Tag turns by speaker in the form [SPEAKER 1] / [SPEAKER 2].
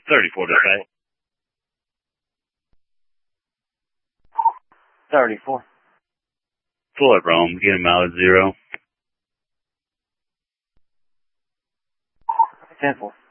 [SPEAKER 1] 34 to say.
[SPEAKER 2] 34.
[SPEAKER 1] Full up, Rome. Get him out at 0.
[SPEAKER 2] 10-4.